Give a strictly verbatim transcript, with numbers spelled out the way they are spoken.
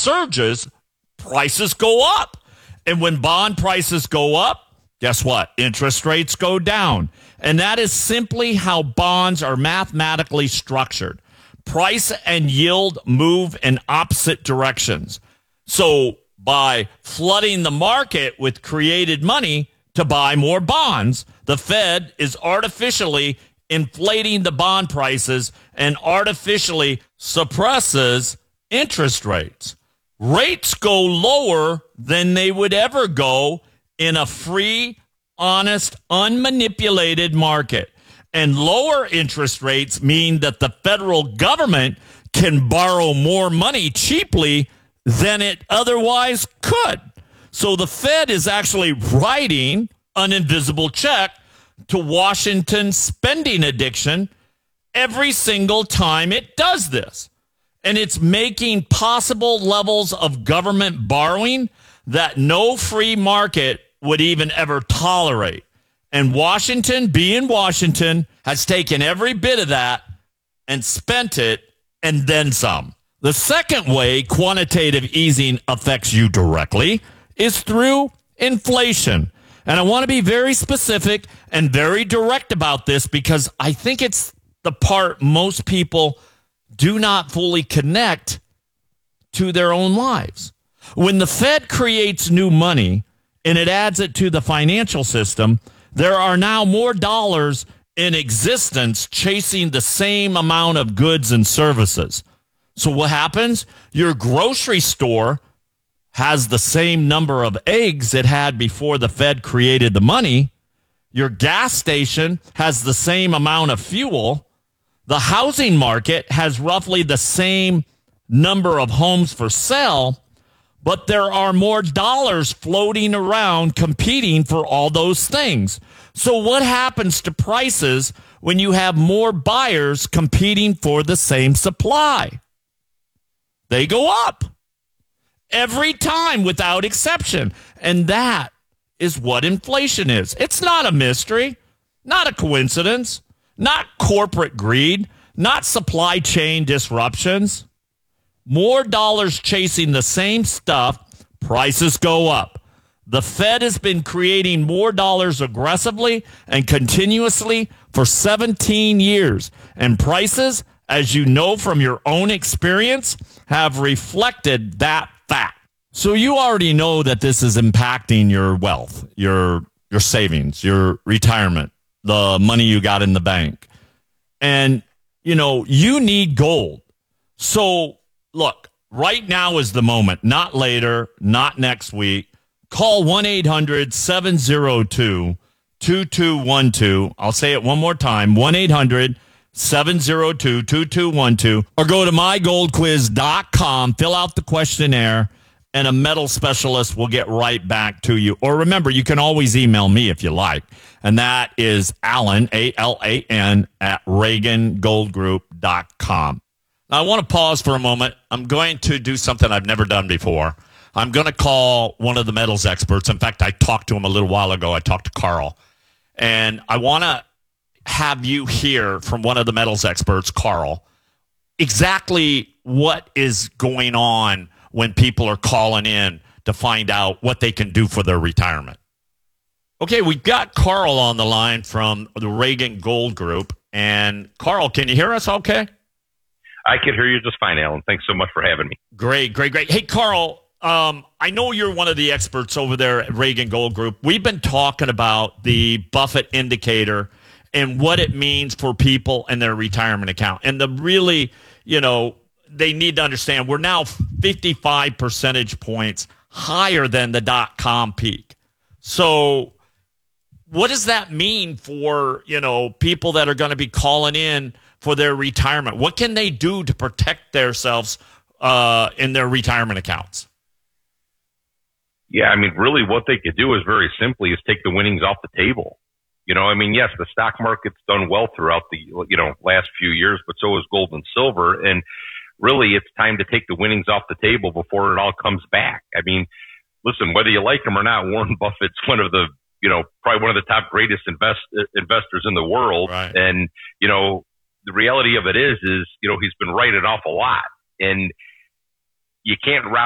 surges, prices go up. And when bond prices go up, guess what? Interest rates go down. And that is simply how bonds are mathematically structured. Price and yield move in opposite directions. So by flooding the market with created money to buy more bonds, the Fed is artificially inflating the bond prices and artificially suppresses interest rates. Rates go lower than they would ever go in a free, honest, unmanipulated market. And lower interest rates mean that the federal government can borrow more money cheaply than it otherwise could. So the Fed is actually writing an invisible check to Washington's spending addiction every single time it does this. And it's making possible levels of government borrowing that no free market would even ever tolerate. And Washington, being Washington, has taken every bit of that and spent it and then some. The second way quantitative easing affects you directly is through inflation. And I want to be very specific and very direct about this because I think it's the part most people do not fully connect to their own lives. When the Fed creates new money and it adds it to the financial system, there are now more dollars in existence chasing the same amount of goods and services. So what happens? Your grocery store has the same number of eggs it had before the Fed created the money. Your gas station has the same amount of fuel. The housing market has roughly the same number of homes for sale, but there are more dollars floating around competing for all those things. So what happens to prices when you have more buyers competing for the same supply? They go up every time without exception. And that is what inflation is. It's not a mystery, not a coincidence. Not corporate greed, not supply chain disruptions. More dollars chasing the same stuff, prices go up. The Fed has been creating more dollars aggressively and continuously for seventeen years. And prices, as you know from your own experience, have reflected that fact. So you already know that this is impacting your wealth, your your savings, your retirement, the money you got in the bank. And, you know, you need gold. So, look, right now is the moment, not later, not next week. Call one eight hundred seven oh two two two one two. I'll say it one more time, one eight hundred seven oh two two two one two. Or go to my gold quiz dot com, fill out the questionnaire, and a metal specialist will get right back to you. Or remember, you can always email me if you like. And that is Alan, A L A N, at Reagan Gold Group dot com. Now, I want to pause for a moment. I'm going to do something I've never done before. I'm going to call one of the metals experts. In fact, I talked to him a little while ago. I talked to Carl. And I want to have you hear from one of the metals experts, Carl, exactly what is going on when people are calling in to find out what they can do for their retirement. Okay, we've got Carl on the line from the Reagan Gold Group. And Carl, can you hear us okay? I can hear you just fine, Alan. Thanks so much for having me. Great, great, great. Hey, Carl, um, I know you're one of the experts over there at Reagan Gold Group. We've been talking about the Buffett indicator and what it means for people and their retirement account. And the really, you know, they need to understand we're now fifty-five percentage points higher than the dot-com peak. So what does that mean for, you know, people that are going to be calling in for their retirement? What can they do to protect themselves uh, in their retirement accounts? Yeah, I mean, really what they could do is very simply is take the winnings off the table. You know, I mean, yes, the stock market's done well throughout the, you know, last few years, but so has gold and silver. And really, it's time to take the winnings off the table before it all comes back. I mean, listen, whether you like him or not, Warren Buffett's one of the, you know, probably one of the top greatest invest, investors in the world. Right. And, you know, the reality of it is, is, you know, he's been right an awful lot. And you can't route